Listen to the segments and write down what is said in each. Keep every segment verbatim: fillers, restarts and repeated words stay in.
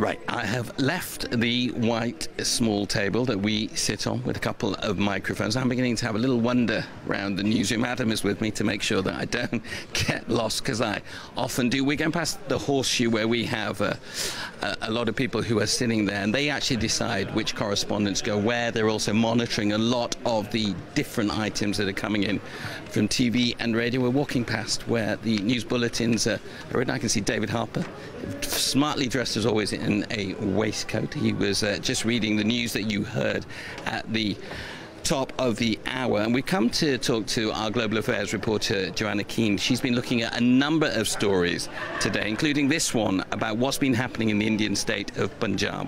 Right, I have left the white small table that we sit on with a couple of microphones. I'm beginning to have a little wander around the newsroom. Adam is with me to make sure that I don't get lost, because I often do. We're going past the Horseshoe, where we have uh, a, a lot of people who are sitting there, and they actually decide which correspondents go where. They're also monitoring a lot of the different items that are coming in from T V and radio. We're walking past where the news bulletins are written. I can see David Harper, smartly dressed as always in a waistcoat. He was uh, just reading the news that you heard at the top of the hour, and we've come to talk to our global affairs reporter Joanna Keane. She's been looking at a number of stories today, including this one about what's been happening in the Indian state of Punjab.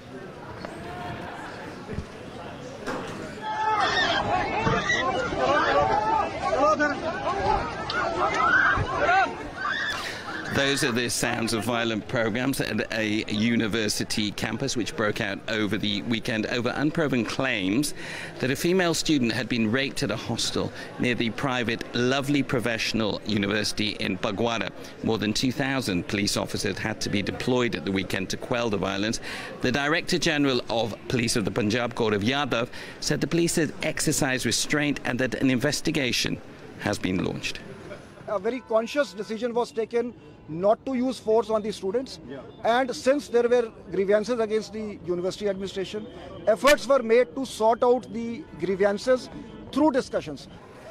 Those are the sounds of violent programs at a university campus which broke out over the weekend over unproven claims that a female student had been raped at a hostel near the private Lovely Professional University in Bagwara. More than two thousand police officers had to be deployed at the weekend to quell the violence. The Director General of Police of the Punjab, Gaurav Yadav, said the police had exercised restraint and that an investigation has been launched. A very conscious decision was taken not to use force on the students, yeah. And since there were grievances against the university administration, efforts were made to sort out the grievances through discussions.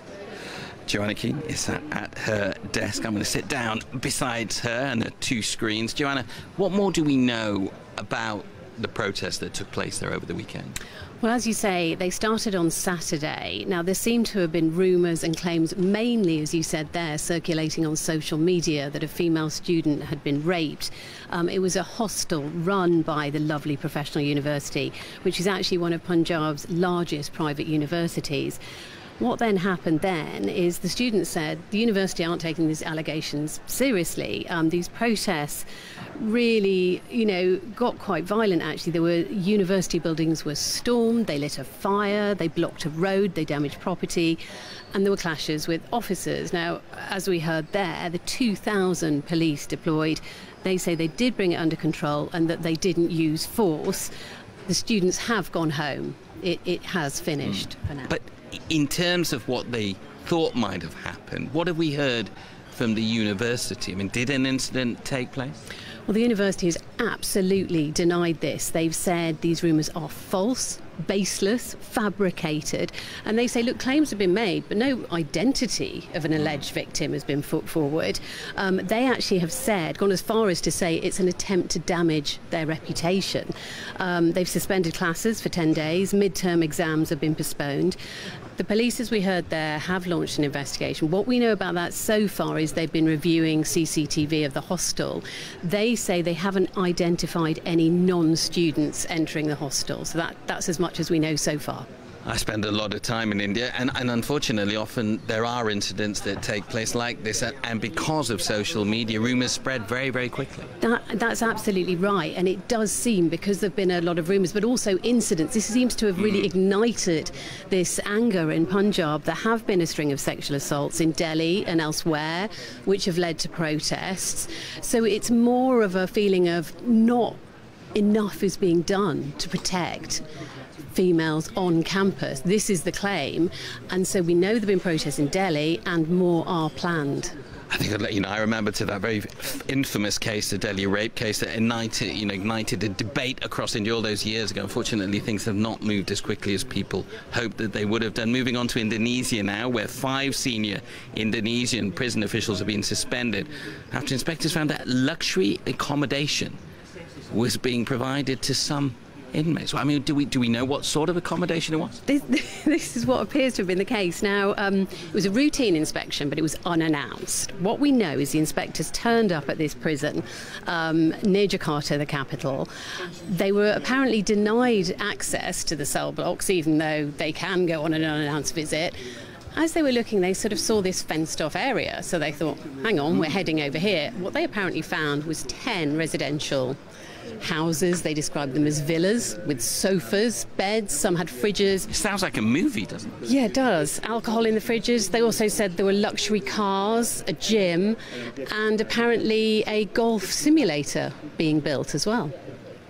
Joanna Keane is at her desk. I'm going to sit down beside her and the two screens. Joanna, what more do we know about the protest that took place there over the weekend? Well, as you say, they started on Saturday. Now, there seem to have been rumours and claims, mainly, as you said there, circulating on social media, that a female student had been raped. Um, it was a hostel run by the Lovely Professional University, which is actually one of Punjab's largest private universities. What then happened then is the students said the university aren't taking these allegations seriously. Um, these protests really, you know, got quite violent, actually. There were university buildings were stormed, they lit a fire, they blocked a road, they damaged property, and there were clashes with officers. Now, as we heard there, the two thousand police deployed. They say they did bring it under control and that they didn't use force. The students have gone home. It, it has finished mm. for now. But in terms of what they thought might have happened, what have we heard from the university? I mean, did an incident take place? Well, the university has absolutely denied this. They've said these rumours are false, baseless, fabricated, and they say, look, claims have been made, but no identity of an alleged victim has been put forward. Um, they actually have said, gone as far as to say it's an attempt to damage their reputation. Um, they've suspended classes for ten days, midterm exams have been postponed. The police, as we heard there, have launched an investigation. What we know about that so far is they've been reviewing C C T V of the hostel. They say they haven't identified any non-students entering the hostel. So that, that's as much as we know so far. I spend a lot of time in India, and, and unfortunately often there are incidents that take place like this, and because of social media, rumours spread very, very quickly. That, that's absolutely right, and it does seem, because there have been a lot of rumours, but also incidents, this seems to have really mm. ignited this anger in Punjab. There have been a string of sexual assaults in Delhi and elsewhere, which have led to protests. So it's more of a feeling of not enough is being done to protect females on campus. This is the claim, and so we know there have been protests in Delhi and more are planned. I think I'd let you know, I remember to that very infamous case, the Delhi rape case, that ignited, you know, ignited a debate across India all those years ago. Unfortunately, things have not moved as quickly as people hoped that they would have done. Moving on to Indonesia now, where five senior Indonesian prison officials have been suspended after inspectors found that luxury accommodation was being provided to some inmates. I mean, do we do we know what sort of accommodation it was? This, this is what appears to have been the case. Now, um, it was a routine inspection, but it was unannounced. What we know is the inspectors turned up at this prison um, near Jakarta, the capital. They were apparently denied access to the cell blocks, even though they can go on an unannounced visit. As they were looking, they sort of saw this fenced-off area, so they thought, hang on, we're heading over here. What they apparently found was ten residential houses. They described them as villas with sofas, beds, some had fridges. It sounds like a movie, doesn't it? Yeah, it does. Alcohol in the fridges. They also said there were luxury cars, a gym, and apparently a golf simulator being built as well.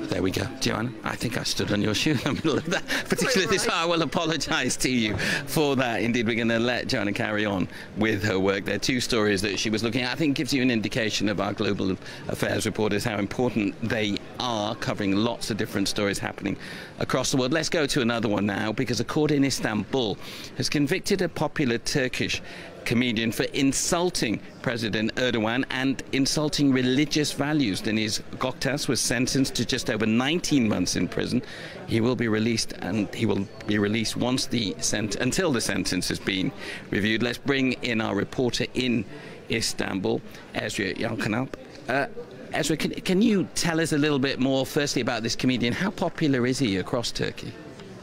There we go, Joanna. I think I stood on your shoe in the middle of that particular right. I will apologise to you for that. Indeed, we're going to let Joanna carry on with her work. There are two stories that she was looking at. I think gives you an indication of our global affairs reporters, how important they are, covering lots of different stories happening across the world. Let's go to another one now, because a court in Istanbul has convicted a popular Turkish comedian for insulting President Erdogan and insulting religious values. Deniz Göktaş was sentenced to just over nineteen months in prison. He will be released, and he will be released once the sent until the sentence has been reviewed. Let's bring in our reporter in Istanbul, Ezra Yalkanalp. Uh, Ezra, can, can you tell us a little bit more, firstly, about this comedian? How popular is he across Turkey?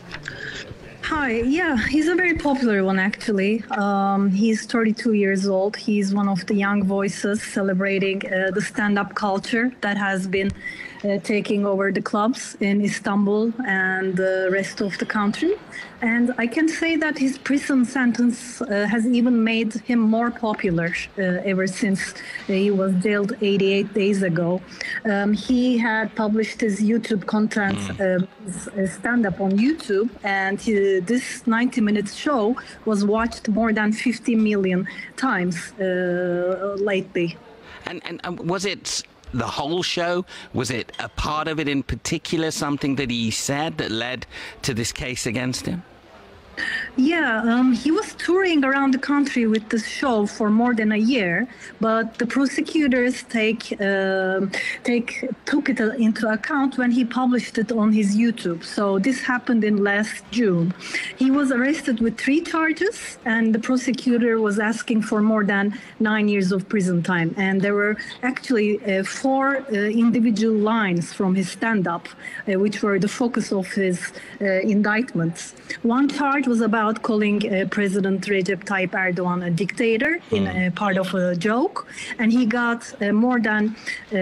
Hi, yeah, he's a very popular one, actually. Um, he's thirty-two years old. He's one of the young voices celebrating uh, the stand-up culture that has been uh, taking over the clubs in Istanbul and the rest of the country. And I can say that his prison sentence uh, has even made him more popular uh, ever since he was jailed eighty-eight days ago. Um, he had published his YouTube content, uh, his stand-up on YouTube, and he, this ninety minute show was watched more than fifty million times uh, lately. And, and, and was it the whole show? Was it a part of it in particular, something that he said that led to this case against him? Yeah, um, he was touring around the country with this show for more than a year, but the prosecutors take uh, take took it into account when he published it on his YouTube. So this happened in last June. He was arrested with three charges, and the prosecutor was asking for more than nine years of prison time. And there were actually uh, four uh, individual lines from his stand-up, uh, which were the focus of his uh, indictments. One charge was about calling uh, President Recep Tayyip Erdogan a dictator in a part of a joke, and he got uh, more than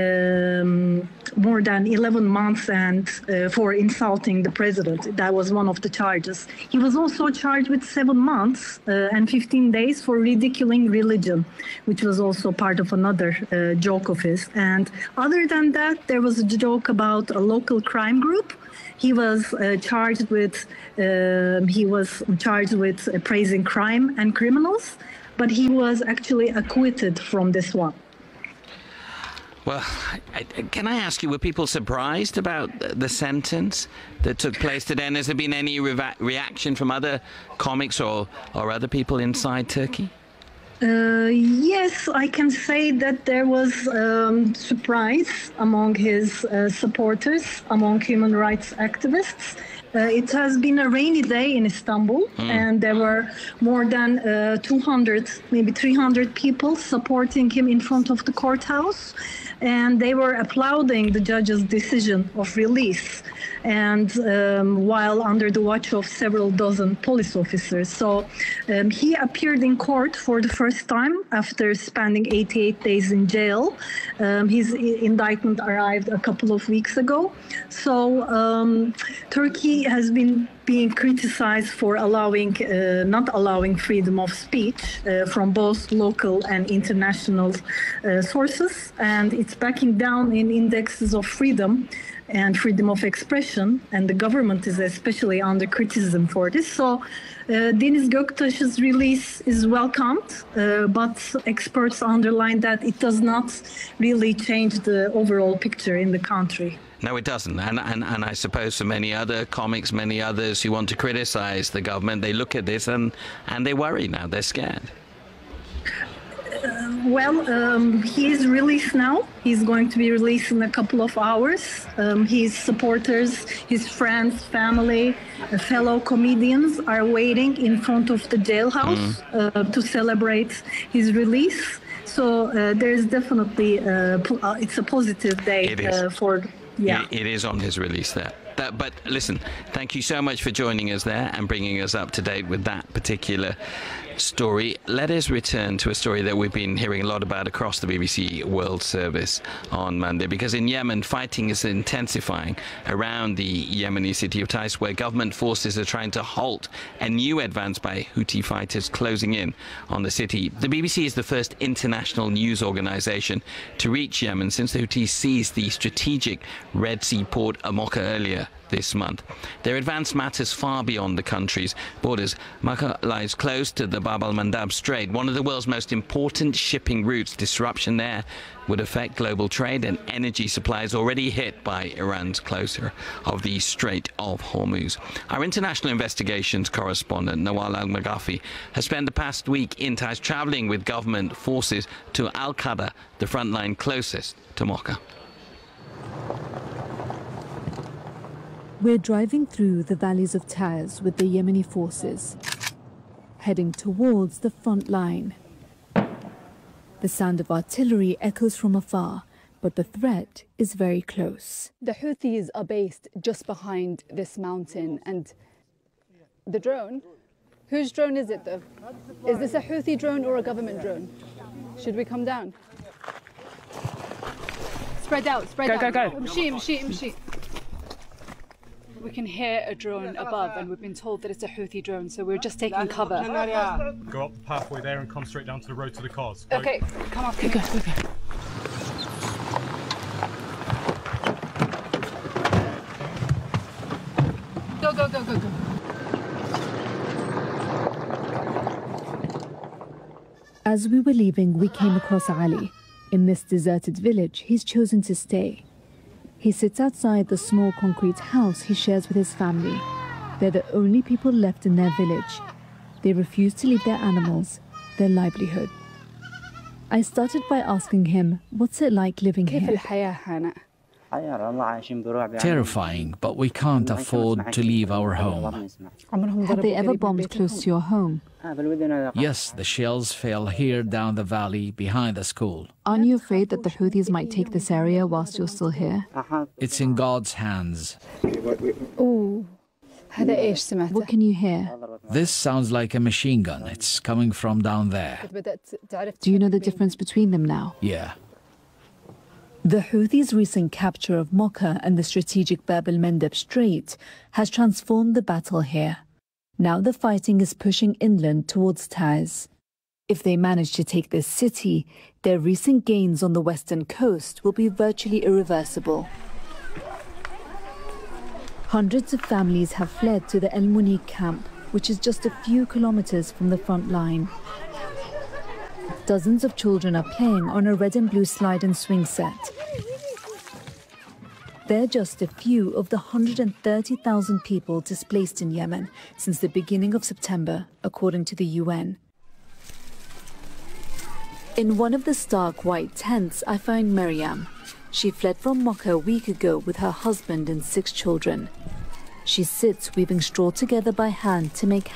um, more than eleven months and uh, for insulting the president. That was one of the charges. He was also charged with seven months uh, and fifteen days for ridiculing religion, which was also part of another uh, joke of his. And other than that, there was a joke about a local crime group. He was uh, charged with uh, he was charged with uh, praising crime and criminals, but he was actually acquitted from this one. Well, I, can I ask you, were people surprised about the sentence that took place today? And has there been any re- reaction from other comics or, or other people inside Turkey? Uh, yes, I can say that there was um, surprise among his uh, supporters, among human rights activists. Uh, it has been a rainy day in Istanbul, mm. and there were more than uh, two hundred, maybe three hundred people supporting him in front of the courthouse, and they were applauding the judge's decision of release, and um, while under the watch of several dozen police officers. So um, he appeared in court for the first time after spending eighty-eight days in jail. Um, his indictment arrived a couple of weeks ago. So um, Turkey has been being criticized for allowing, uh, not allowing freedom of speech uh, from both local and international uh, sources, and it's backing down in indexes of freedom and freedom of expression, and the government is especially under criticism for this. So uh, Deniz Göktaş's release is welcomed, uh, but experts underline that it does not really change the overall picture in the country. No, it doesn't. And, and, and I suppose for many other comics, many others who want to criticize the government, they look at this and, and they worry now, they're scared. Uh, well, um, he is released now. He's going to be released in a couple of hours. Um, his supporters, his friends, family, uh, fellow comedians are waiting in front of the jailhouse mm. uh, to celebrate his release. So uh, there's definitely, uh, po- uh, it's a positive day uh, for, yeah. It, it is on his release there. That, but listen, thank you so much for joining us there and bringing us up to date with that particular story. Let us return to a story that we've been hearing a lot about across the B B C World Service on Monday, because in Yemen, fighting is intensifying around the Yemeni city of Taiz, where government forces are trying to halt a new advance by Houthi fighters closing in on the city. The B B C is the first international news organisation to reach Yemen since the Houthis seized the strategic Red Sea port of Mocha earlier this month. Their advance matters far beyond the country's borders. Mocha lies close to the Bab al-Mandab Strait, one of the world's most important shipping routes. Disruption there would affect global trade and energy supplies already hit by Iran's closure of the Strait of Hormuz. Our international investigations correspondent, Nawal Al-Maghafi, has spent the past week in Taiz travelling with government forces to Al-Qada, the front line closest to Mocha. We're driving through the valleys of Taiz with the Yemeni forces, heading towards the front line. The sound of artillery echoes from afar, but the threat is very close. The Houthis are based just behind this mountain, and the drone, whose drone is it though? Is this a Houthi drone or a government drone? Should we come down? Spread out, spread out. Go, go, go. Mshi, mshi, mshi. We can hear a drone above, and we've been told that it's a Houthi drone, so we're just taking cover. Go up the pathway there and come straight down to the road to the cars. Go. Okay, come on. Okay, go, go, go. Go, go, go, go, go. As we were leaving, we came across Ali. In this deserted village, he's chosen to stay. He sits outside the small concrete house he shares with his family. They're the only people left in their village. They refuse to leave their animals, their livelihood. I started by asking him, what's it like living here? Terrifying, but we can't afford to leave our home. Have they ever bombed close to your home? Yes, the shells fell here down the valley behind the school. Aren't you afraid that the Houthis might take this area whilst you're still here? It's in God's hands. What can you hear? This sounds like a machine gun. It's coming from down there. Do you know the difference between them now? Yeah. The Houthis' recent capture of Mocha and the strategic Bab al-Mandab Strait has transformed the battle here. Now the fighting is pushing inland towards Taiz. If they manage to take this city, their recent gains on the western coast will be virtually irreversible. Hundreds of families have fled to the El Munik camp, which is just a few kilometers from the front line. Dozens of children are playing on a red and blue slide and swing set. They're just a few of the one hundred thirty thousand people displaced in Yemen since the beginning of September, according to the U N. In one of the stark white tents, I find Miriam. She fled from Mocha a week ago with her husband and six children. She sits weaving straw together by hand to make